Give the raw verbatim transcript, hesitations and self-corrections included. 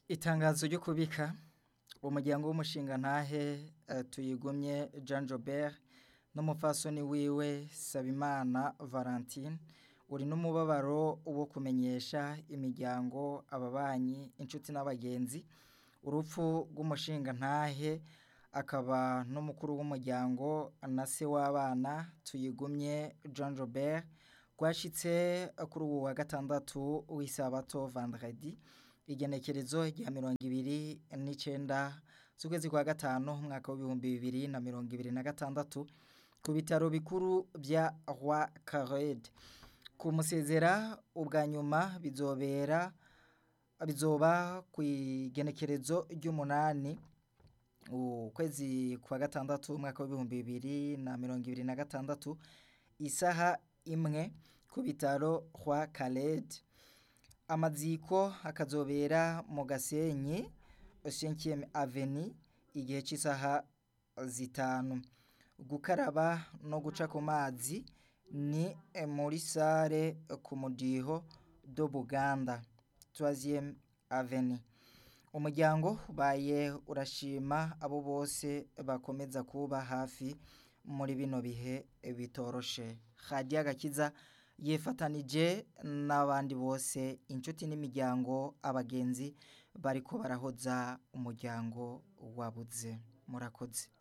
Itangazo ryo kubika umuryango w'umushingantahe uh, tuyigumye Jean Jobert n'umupfasoni wiwe Sabimana Valentine uri n'umubabaro wo kumenyesha imiryango ababanyi inshuti n'abagenzi urupfu rw'umushingantahe akaba n'umukuru w'umuryango na se w'abana tuyigumye Jean Jobert rwashitse kuri ubu wa gatandatu w'isabato vendredi igenekerezo rya mirongo ibiri n'icenda z'ukwezi kwa gatanu umwaka w'ibihumbi bibiri na mirongo ibiri na gatandatu ku bitaro bikuru bya Roi Carede ku musezera ubwa nyuma bizobera bizoba ku igenekerezo ry'umunani ukwezi kwa gatandatu umwaka w'ibihumbi bibiri na mirongo ibiri na gatandatu isaha imwe ku bitaro Roi Carede amaziko akazobera mu Gasenyi cinquième avenue igihe cy'isaha zitanu gukaraba no guca ku mazi ni muri sare ku mudiho do Buganda troisième avenue umuryango baye urashima abo bose bakomeza kuba hafi muri bino bihe bitoroshe Radio Agakiza yefatanije n'abandi bose inshuti n'imiryango abagenzi bariko barahoza umuryango wabuze murakoze